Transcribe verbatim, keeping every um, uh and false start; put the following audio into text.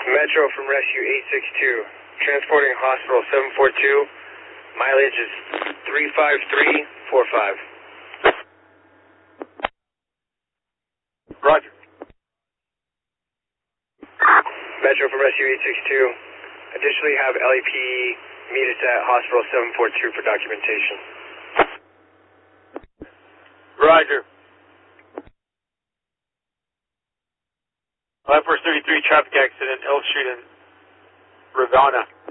Metro from Rescue eight six two, transporting Hospital seven four two, mileage is three five three four five. Roger. Metro from Rescue eight six two, additionally have L A P E meet us at Hospital seven four two for documentation. Roger. Left first thirty-three traffic accident, Elk Street in Ravenna.